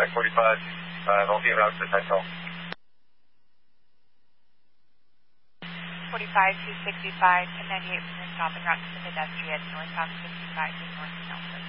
I-45, will be around potential. 45 265, 1098 from your stopping route to the pedestrian, northbound 55 to North Nelson.